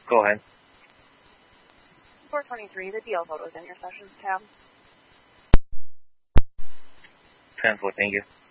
Go ahead. 423, the deal photos in your sessions tab. 10-4, thank you.